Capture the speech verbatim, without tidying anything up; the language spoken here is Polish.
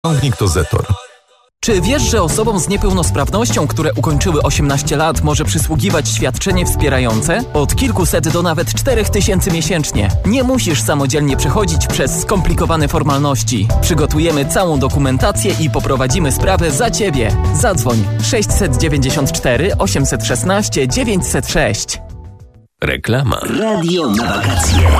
Ciągnik to Zetor. Czy wiesz, że osobom z niepełnosprawnością, które ukończyły osiemnaście lat, może przysługiwać świadczenie wspierające? Od kilkuset do nawet czterech tysięcy miesięcznie. Nie musisz samodzielnie przechodzić przez skomplikowane formalności. Przygotujemy całą dokumentację i poprowadzimy sprawę za Ciebie. Zadzwoń sześćset dziewięćdziesiąt cztery osiemset szesnaście dziewięćset sześć. Reklama. Radio na wakacje.